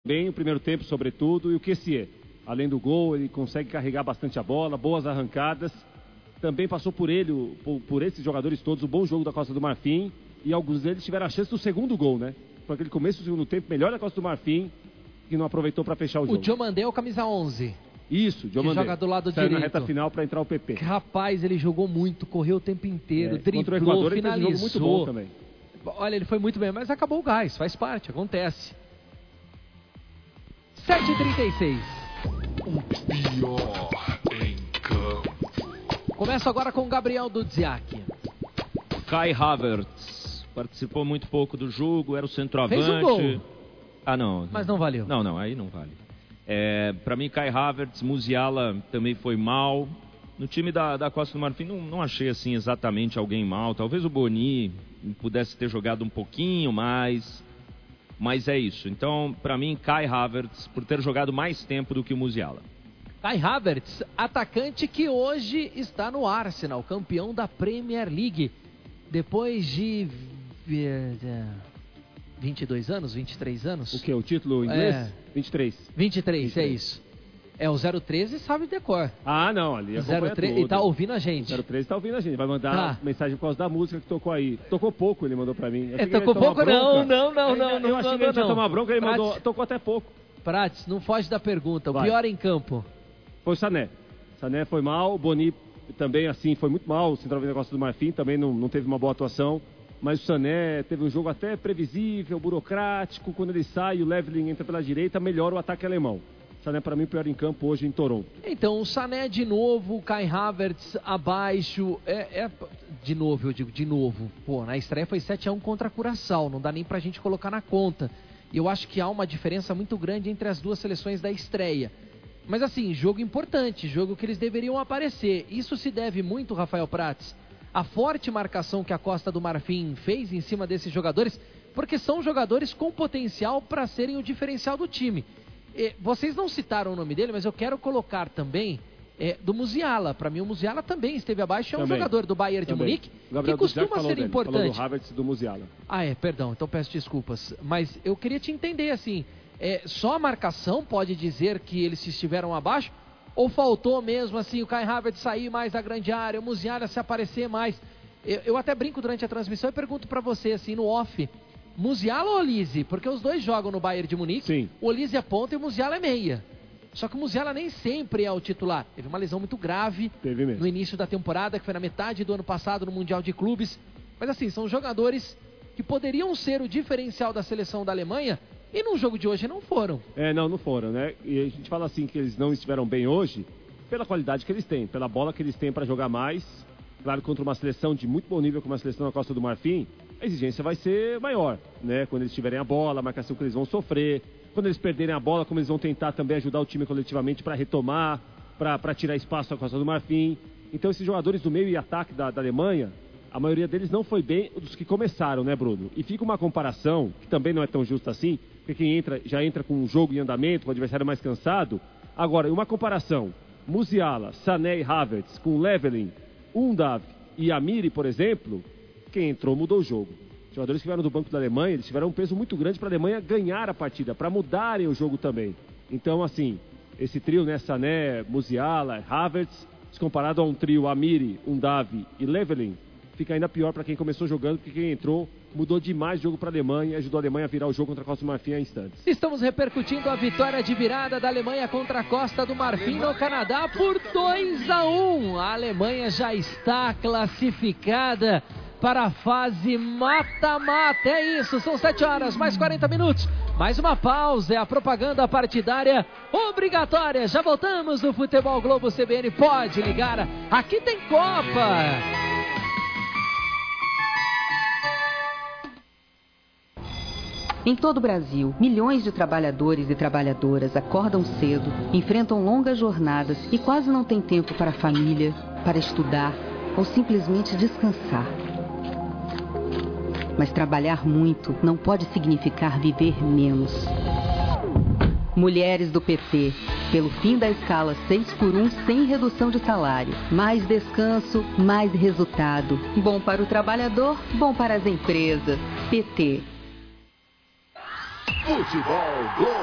bem o primeiro tempo, sobretudo, e o Kessié. Além do gol, ele consegue carregar bastante a bola, boas arrancadas. Também passou por ele, por esses jogadores todos, o bom jogo da Costa do Marfim. E alguns deles tiveram a chance do segundo gol, né? Foi aquele começo do segundo tempo, melhor da Costa do Marfim, que não aproveitou para fechar o jogo. O Diomandé é o camisa 11. Isso, Diomandé. Que joga do lado direito. Na reta final para entrar o PP. Rapaz, ele jogou muito, correu o tempo inteiro, driblou, contra o Equador, finalizou. Ele fez um jogo muito bom também. Olha, ele foi muito bem, mas acabou o gás, faz parte, acontece. 7h36. O pior em campo. Começo agora com o Gabriel Dudziak. Kai Havertz participou muito pouco do jogo, era o centroavante. Fez um gol. Ah, não. Mas não valeu. Não, aí não vale. Para mim, Kai Havertz, Musiala também foi mal. No time da Costa do Marfim, não achei assim exatamente alguém mal. Talvez o Boni pudesse ter jogado um pouquinho mais. Mas é isso. Então, para mim, Kai Havertz, por ter jogado mais tempo do que o Musiala. Kai Havertz, atacante que hoje está no Arsenal, campeão da Premier League. Depois de 22 anos, 23 anos? O que? O título em inglês? 23. 23, é isso. É, o 013 sabe decor. Ah, não, ali acompanha 03, e tá ouvindo a gente. O 013 tá ouvindo a gente, vai mandar mensagem por causa da música que tocou aí. Tocou pouco, ele mandou pra mim. Tocou pouco? Não. Eu achei que ele ia tomar bronca, ele mandou, tocou até pouco. Prates, não foge da pergunta, o pior em campo. Foi o Sané. Sané foi mal, o Boni também assim foi muito mal, o centroavante da Costa do Marfim também não teve uma boa atuação. Mas o Sané teve um jogo até previsível, burocrático. Quando ele sai, o Leveling entra pela direita, melhora o ataque alemão. O Sané, para mim, o pior em campo hoje em Toronto. Então, o Sané de novo, o Kai Havertz abaixo. De novo, eu digo, de novo. Pô, na estreia foi 7-1 contra a Curaçao, não dá nem pra gente colocar na conta. E eu acho que há uma diferença muito grande entre as duas seleções da estreia. Mas assim, jogo importante, jogo que eles deveriam aparecer. Isso se deve muito, Rafael Prates, a forte marcação que a Costa do Marfim fez em cima desses jogadores, porque são jogadores com potencial para serem o diferencial do time. Vocês não citaram o nome dele, mas eu quero colocar também do Musiala. Para mim o Musiala também esteve abaixo, é um jogador do Bayern de Munique, que costuma ser importante. Falou do Havertz e do Musiala. Perdão, então peço desculpas. Mas eu queria te entender assim, só a marcação pode dizer que eles estiveram abaixo? Ou faltou mesmo assim o Kai Havertz sair mais da grande área, o Musiala se aparecer mais? Eu até brinco durante a transmissão e pergunto pra você assim no off, Musiala ou Olise? Porque os dois jogam no Bayern de Munique. Sim. O Olise é ponta e o Musiala é meia. Só que o Musiala nem sempre é o titular. Teve uma lesão muito grave no início da temporada, que foi na metade do ano passado no Mundial de Clubes. Mas assim, são jogadores que poderiam ser o diferencial da seleção da Alemanha. E no jogo de hoje não foram. Não foram, né? E a gente fala assim que eles não estiveram bem hoje pela qualidade que eles têm, pela bola que eles têm para jogar mais. Claro, contra uma seleção de muito bom nível como a seleção da Costa do Marfim, a exigência vai ser maior, né? Quando eles tiverem a bola, a marcação que eles vão sofrer. Quando eles perderem a bola, como eles vão tentar também ajudar o time coletivamente para retomar, para tirar espaço da Costa do Marfim. Então esses jogadores do meio e ataque da Alemanha, a maioria deles não foi bem dos que começaram, né, Bruno? E fica uma comparação, que também não é tão justa assim, porque quem entra, já entra com um jogo em andamento, com o adversário mais cansado. Agora, uma comparação, Musiala, Sané e Havertz com Leveling, Undav e Amiri, por exemplo, quem entrou mudou o jogo. Os jogadores que vieram do banco da Alemanha, eles tiveram um peso muito grande para a Alemanha ganhar a partida, para mudarem o jogo também. Então, assim, esse trio, né, Sané, Musiala, Havertz, comparado a um trio Amiri, Undav e Leveling, fica ainda pior para quem começou jogando, porque quem entrou mudou demais o jogo para a Alemanha e ajudou a Alemanha a virar o jogo contra a Costa do Marfim a instantes. Estamos repercutindo a vitória de virada da Alemanha contra a Costa do Marfim no Canadá por 2-1. A Alemanha já está classificada para a fase mata-mata. É isso, são 7 horas, mais 40 minutos. Mais uma pausa, é a propaganda partidária obrigatória. Já voltamos no Futebol Globo CBN. Pode ligar, aqui tem Copa. Em todo o Brasil, milhões de trabalhadores e trabalhadoras acordam cedo, enfrentam longas jornadas e quase não têm tempo para a família, para estudar ou simplesmente descansar. Mas trabalhar muito não pode significar viver menos. Mulheres do PT, pelo fim da escala 6x1 sem redução de salário. Mais descanso, mais resultado. Bom para o trabalhador, bom para as empresas. PT. Futebol Globo.